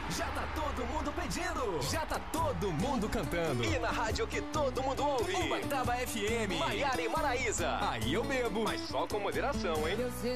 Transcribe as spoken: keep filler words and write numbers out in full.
Já tá todo mundo pedindo. Já tá todo mundo cantando. E na rádio que todo mundo ouve. Ubataba F M. Maiara e Maraísa. Aí eu bebo, mas só com moderação, hein?